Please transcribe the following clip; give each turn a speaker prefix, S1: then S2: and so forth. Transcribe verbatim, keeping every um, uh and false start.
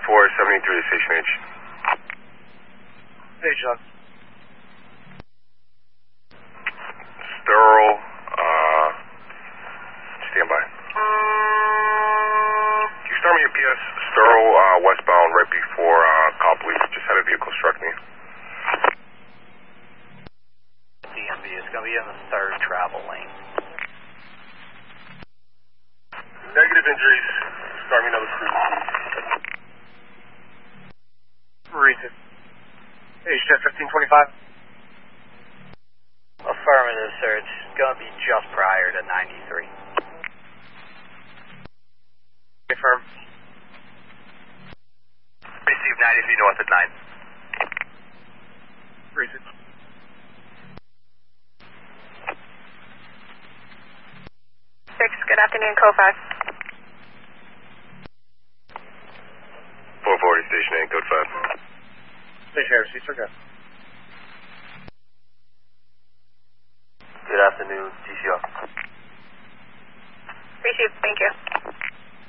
S1: four seventy-three to Station H.
S2: Hey, John.
S1: Sterile, uh, stand by. Can you start me your P S? Sterile, uh, westbound right before, uh, Copley. Just had a vehicle struck me.
S3: D M V is going to be in the third travel lane.
S1: Negative injuries. Start me another cruise.
S2: Reason. Hey, Chef fifteen twenty-five.
S3: Affirmative, sir. It's going to be just prior to ninety-three.
S2: Confirm.
S1: Receive ninety-three north at nine.
S2: Reason.
S4: Six, good afternoon, code five.
S1: four forty, Station eight, code five.
S2: Station eight, receipts are good.
S1: Good afternoon, T C O.
S4: Received, thank you.